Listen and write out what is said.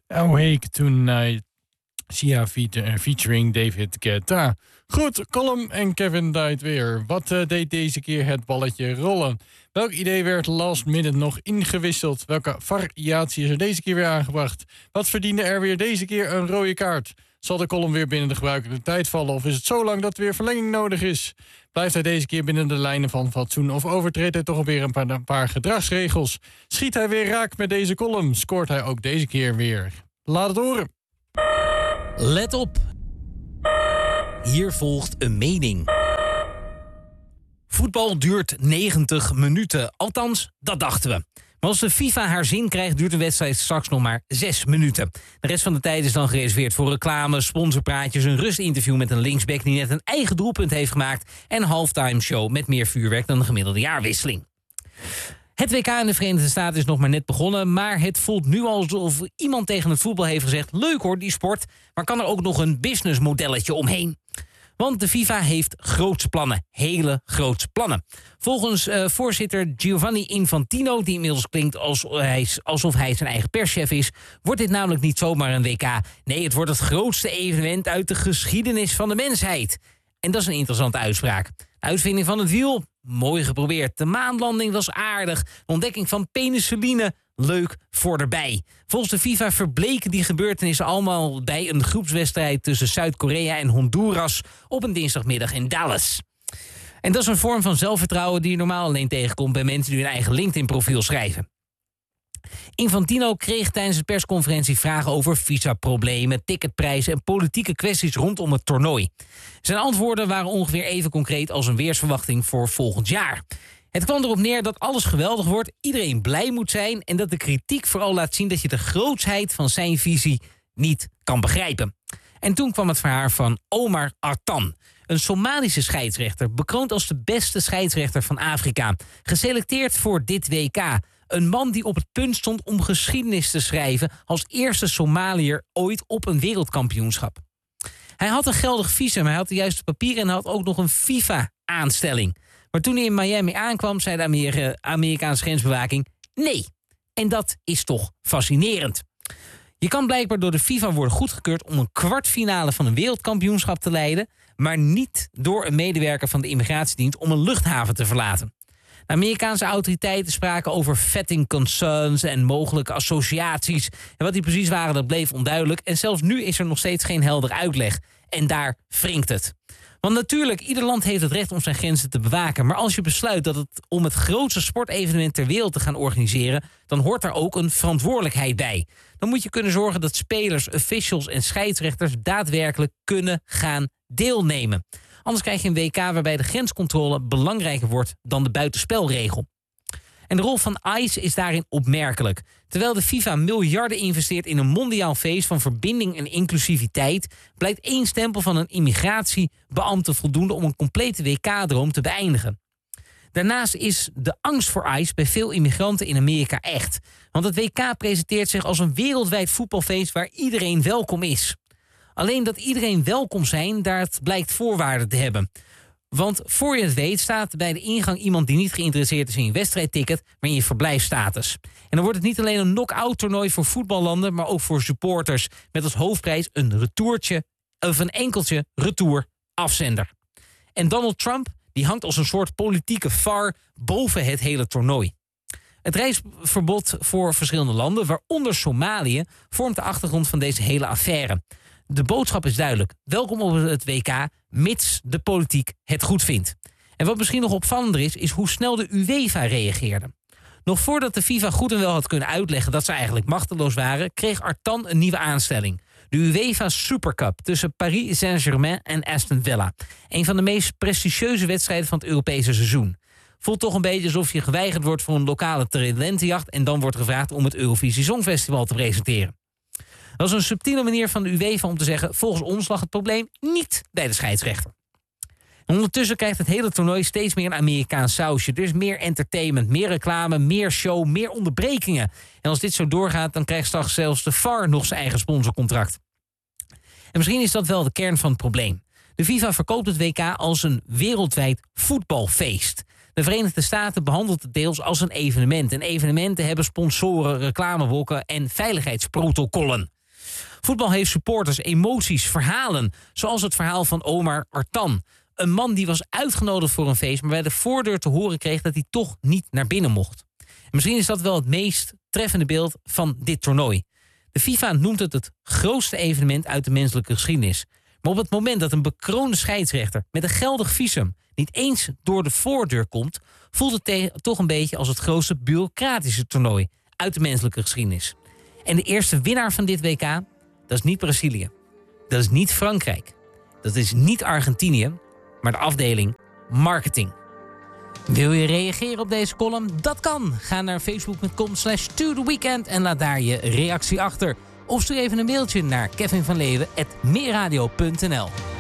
Oh Hey Tonight, Sia featuring David Guetta. Goed, Colm en Kevin Died weer. Wat deed deze keer het balletje rollen? Welk idee werd last minute nog ingewisseld? Welke variatie is er deze keer weer aangebracht? Wat verdiende er weer deze keer een rode kaart? Zal de column weer binnen de gebruikelijke tijd vallen of is het zo lang dat weer verlenging nodig is? Blijft hij deze keer binnen de lijnen van fatsoen of overtreedt hij toch alweer een paar gedragsregels? Schiet hij weer raak met deze column? Scoort hij ook deze keer weer? Laat het horen. Let op. Hier volgt een mening. Voetbal duurt 90 minuten. Althans, dat dachten we. Maar als de FIFA haar zin krijgt, duurt de wedstrijd straks nog maar 6 minuten. De rest van de tijd is dan gereserveerd voor reclame, sponsorpraatjes, een rustinterview met een linksback die net een eigen doelpunt heeft gemaakt en een halftime show met meer vuurwerk dan de gemiddelde jaarwisseling. Het WK in de Verenigde Staten is nog maar net begonnen, maar het voelt nu alsof iemand tegen het voetbal heeft gezegd: leuk hoor, die sport, maar kan er ook nog een businessmodelletje omheen? Want de FIFA heeft grootse plannen, hele grootse plannen. Volgens voorzitter Giovanni Infantino, die inmiddels klinkt alsof hij zijn eigen perschef is, wordt dit namelijk niet zomaar een WK. Nee, het wordt het grootste evenement uit de geschiedenis van de mensheid. En dat is een interessante uitspraak. De uitvinding van het wiel, mooi geprobeerd. De maanlanding was aardig. De ontdekking van penicilline, leuk voor erbij. Volgens de FIFA verbleken die gebeurtenissen allemaal bij een groepswedstrijd tussen Zuid-Korea en Honduras op een dinsdagmiddag in Dallas. En dat is een vorm van zelfvertrouwen die je normaal alleen tegenkomt bij mensen die hun eigen LinkedIn-profiel schrijven. Infantino kreeg tijdens de persconferentie vragen over visaproblemen, ticketprijzen en politieke kwesties rondom het toernooi. Zijn antwoorden waren ongeveer even concreet als een weersverwachting voor volgend jaar. Het kwam erop neer dat alles geweldig wordt, iedereen blij moet zijn en dat de kritiek vooral laat zien dat je de grootsheid van zijn visie niet kan begrijpen. En toen kwam het verhaal van Omar Artan, een Somalische scheidsrechter, bekroond als de beste scheidsrechter van Afrika, geselecteerd voor dit WK. Een man die op het punt stond om geschiedenis te schrijven als eerste Somaliër ooit op een wereldkampioenschap. Hij had een geldig visum, hij had de juiste papieren en had ook nog een FIFA-aanstelling. Maar toen hij in Miami aankwam, zei de Amerikaanse grensbewaking nee. En dat is toch fascinerend. Je kan blijkbaar door de FIFA worden goedgekeurd om een kwartfinale van een wereldkampioenschap te leiden, maar niet door een medewerker van de immigratiedienst om een luchthaven te verlaten. De Amerikaanse autoriteiten spraken over vetting concerns en mogelijke associaties. En wat die precies waren, dat bleef onduidelijk. En zelfs nu is er nog steeds geen helder uitleg. En daar wringt het. Want natuurlijk, ieder land heeft het recht om zijn grenzen te bewaken. Maar als je besluit dat het om het grootste sportevenement ter wereld te gaan organiseren, dan hoort daar ook een verantwoordelijkheid bij. Dan moet je kunnen zorgen dat spelers, officials en scheidsrechters daadwerkelijk kunnen gaan deelnemen. Anders krijg je een WK waarbij de grenscontrole belangrijker wordt dan de buitenspelregel. En de rol van ICE is daarin opmerkelijk. Terwijl de FIFA miljarden investeert in een mondiaal feest van verbinding en inclusiviteit, blijkt 1 stempel van een immigratiebeambte voldoende om een complete WK-droom te beëindigen. Daarnaast is de angst voor ICE bij veel immigranten in Amerika echt. Want het WK presenteert zich als een wereldwijd voetbalfeest waar iedereen welkom is. Alleen dat iedereen welkom zijn, dat blijkt voorwaarden te hebben. Want voor je het weet staat bij de ingang iemand die niet geïnteresseerd is in je wedstrijdticket, maar in je verblijfsstatus. En dan wordt het niet alleen een knock-out toernooi voor voetballanden, maar ook voor supporters. Met als hoofdprijs een retourtje of een enkeltje retour afzender. En Donald Trump die hangt als een soort politieke VAR boven het hele toernooi. Het reisverbod voor verschillende landen, waaronder Somalië, vormt de achtergrond van deze hele affaire. De boodschap is duidelijk. Welkom op het WK, mits de politiek het goed vindt. En wat misschien nog opvallender is hoe snel de UEFA reageerde. Nog voordat de FIFA goed en wel had kunnen uitleggen dat ze eigenlijk machteloos waren, kreeg Artan een nieuwe aanstelling. De UEFA Supercup tussen Paris Saint-Germain en Aston Villa. Een van de meest prestigieuze wedstrijden van het Europese seizoen. Voelt toch een beetje alsof je geweigerd wordt voor een lokale talentenjacht en dan wordt gevraagd om het Eurovisie Songfestival te presenteren. Dat is een subtiele manier van de UEFA om te zeggen, volgens ons lag het probleem niet bij de scheidsrechter. En ondertussen krijgt het hele toernooi steeds meer een Amerikaans sausje. Er is meer entertainment, meer reclame, meer show, meer onderbrekingen. En als dit zo doorgaat, dan krijgt straks zelfs de VAR nog zijn eigen sponsorcontract. En misschien is dat wel de kern van het probleem. De FIFA verkoopt het WK als een wereldwijd voetbalfeest. De Verenigde Staten behandelt het deels als een evenement. En evenementen hebben sponsoren, reclameblokken en veiligheidsprotocollen. Voetbal heeft supporters, emoties, verhalen. Zoals het verhaal van Omar Artan. Een man die was uitgenodigd voor een feest, maar bij de voordeur te horen kreeg dat hij toch niet naar binnen mocht. En misschien is dat wel het meest treffende beeld van dit toernooi. De FIFA noemt het grootste evenement uit de menselijke geschiedenis. Maar op het moment dat een bekroonde scheidsrechter met een geldig visum niet eens door de voordeur komt, voelt het toch een beetje als het grootste bureaucratische toernooi uit de menselijke geschiedenis. En de eerste winnaar van dit WK, dat is niet Brazilië. Dat is niet Frankrijk. Dat is niet Argentinië, maar de afdeling marketing. Wil je reageren op deze column? Dat kan. Ga naar facebook.com/totheweekend en laat daar je reactie achter. Of stuur even een mailtje naar kevinvanleeuwen@meerradio.nl.